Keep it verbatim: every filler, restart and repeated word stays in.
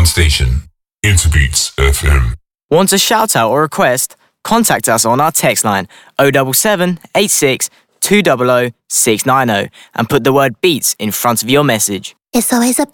one station. Interbeats F M. Want a shout out or request? Contact us on our text line oh seven seven, eight six, two zero zero, six nine zero and put the word beats in front of your message. It's always a